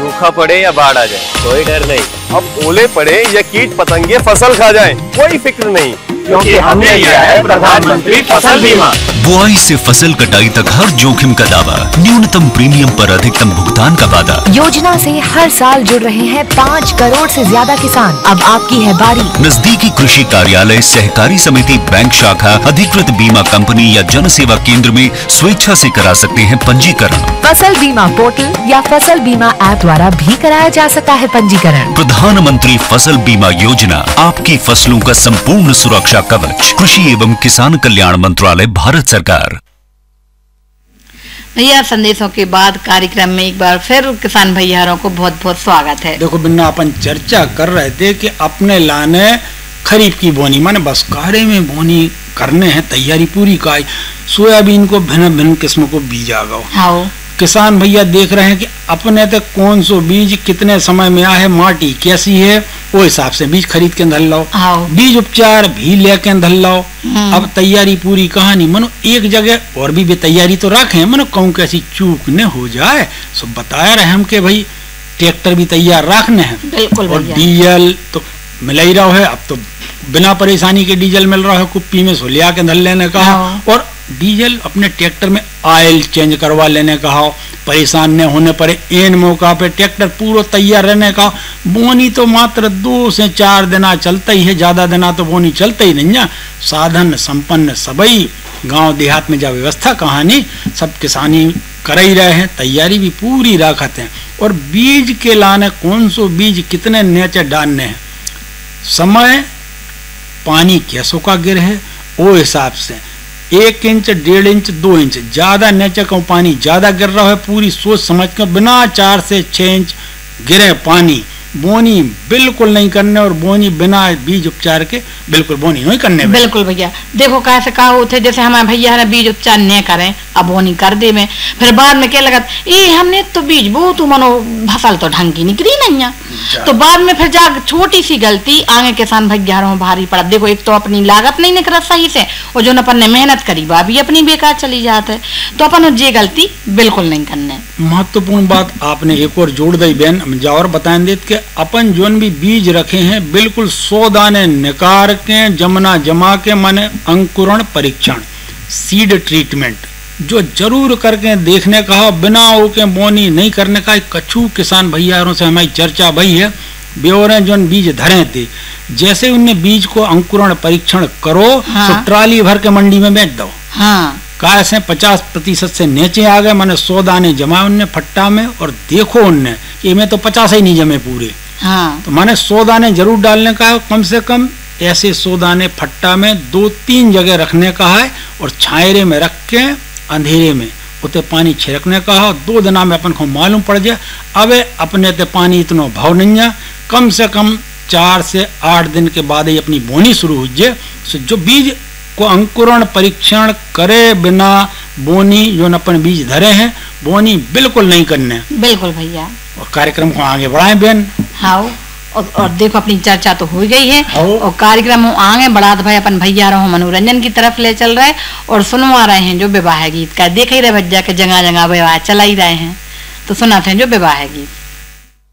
सूखा पड़े या बाढ़ आ जाए कोई डर नहीं। अब ओले पड़े या कीट पतंगे फसल खा जाए कोई फिक्र नहीं, क्योंकि हमने लिया है प्रधानमंत्री फसल बीमा। बुआई से फसल कटाई तक हर जोखिम का दावा, न्यूनतम प्रीमियम पर अधिकतम भुगतान का वादा। योजना से हर साल जुड़ रहे हैं 5 करोड़ से ज्यादा किसान। अब आपकी है बारी। नजदीकी कृषि कार्यालय, सहकारी समिति, बैंक शाखा, अधिकृत बीमा कंपनी या जन सेवा केंद्र में स्वेच्छा से करा सकते हैं पंजीकरण। फसल बीमा पोर्टल या फसल बीमा ऐप द्वारा भी कराया जा सकता है पंजीकरण। प्रधानमंत्री फसल बीमा योजना, आपकी फसलों का संपूर्ण सुरक्षा कवच। कृषि एवं किसान कल्याण मंत्रालय, भारत सरकार। भैया संदेशों के बाद कार्यक्रम में एक बार फिर किसान भैयारों को बहुत बहुत स्वागत है। देखो बिन्ना, अपन चर्चा कर रहे थे कि अपने लाने खरीफ की बोनी माने बस कारे में बोनी करने हैं, तैयारी पूरी का। सोयाबीन को भिन्न भिन्न किस्म को बीज आ गो। हाँ, किसान भैया देख रहे हैं कि अपने तक कौन सो बीज कितने समय में आए, माटी कैसी है, वो हिसाब से बीज खरीद के धल लाओ। बीज उपचार भी लेके धल लाओ। अब तैयारी पूरी कहानी मनो एक जगह और भी तैयारी तो रखे मनो कहूँ कैसी चूक न हो जाए। सब बताया रहे हम के भाई ट्रैक्टर भी तैयार रखने हैं। बिल्कुल। और डीजल तो मिल ही रहा है, अब तो बिना परेशानी के डीजल मिल रहा है, कुप्पी में सो लिया के धल लेने का। और डीजल अपने ट्रैक्टर में ऑयल चेंज करवा लेने का, परेशान न होने पर एन मौका पे ट्रैक्टर पूरा तैयार रहने का। बोनी तो मात्र 2 से 4 दिना चलता ही है, ज्यादा दिना तो बोनी चलता ही नहीं है। साधन संपन्न सबई गांव देहात में जब व्यवस्था कहानी सब किसानी कर ही रहे हैं, तैयारी भी पूरी रखते हैं। और बीज के लाने कौन सो बीज कितने नीचे डालने हैं, समय पानी कैसों का गिर है वो हिसाब से 1 इंच 1.5 इंच 2 इंच ज्यादा नीचे का पानी ज्यादा गिर रहा है, पूरी सोच समझ कर बिना 4 से 6 इंच गिरे पानी बोनी बिल्कुल नहीं करने। और बोनी बिना बीज उपचार के बिल्कुल बोनी नहीं करने। बिल्कुल भैया, देखो कैसे कहा होते जैसे हमारे भैया ने बीज उपचार न करें, अब बोनी कर दे में, फिर बाद में क्या लगा ये हमने तो बीज वो तो मनो फसल तो ढंग की निकली नहीं है, तो बाद में फिर जा छोटी सी गलती आगे किसान भैया भारी पड़ा। देखो एक तो अपनी लागत नहीं निकल सही से, और जो अपन ने मेहनत करी वह भी अपनी बेकार चली जाते, तो अपन ये गलती बिल्कुल नहीं करने। महत्वपूर्ण बात आपने एक और जोड़ दी बहन, जा और बताएं देत के अपन जोन भी बीज रखे हैं बिल्कुल 100 दाने निकाल के जमना जमा के माने अंकुरण परीक्षण सीड ट्रीटमेंट जो जरूर करके देखने का, बिना ओके बोनी नहीं करने का। कछु किसान भैयारों से हमारी चर्चा भई है, ब्योरे जोन बीज धरे थे जैसे उनने बीज को अंकुरण परीक्षण करो। तो ट्राली भर के मंडी में बेच दो। काय से 50% से नीचे आ गए, मैंने 100 दाने जमा उनने फट्टा में, और देखो उनने कि में तो 50 ही नहीं जमे पूरे। तो मैंने 100 दाने जरूर डालने का है, कम से कम ऐसे 100 दाने फट्टा में 2-3 जगह रखने का है, और छायरे में रख के अंधेरे में उते पानी छिड़कने का है। 2 दिना में अपन को मालूम पड़ जाए अब अपने ते पानी इतना भाव नहीं है, कम से कम 4 से 8 दिन के बाद ही अपनी बोनी शुरू हो जाए। जो बीज को अंकुरण परीक्षण करे बिना बोनी जो अपन बीज धरे हैं बोनी बिल्कुल नहीं करने। बिल्कुल भैया, और कार्यक्रम को आगे बढ़ाएं बहन। हाँ, और देखो अपनी चर्चा तो हो गई है, और कार्यक्रम आगे बढ़ा भाई अपन भैया रहो मनोरंजन की तरफ ले चल रहे और सुनवा रहे हैं जो विवाह गीत का। देख ही रहे भैया के जगह जगह विवाह चला ही रहे हैं, तो सुनाते हैं जो विवाह गीत।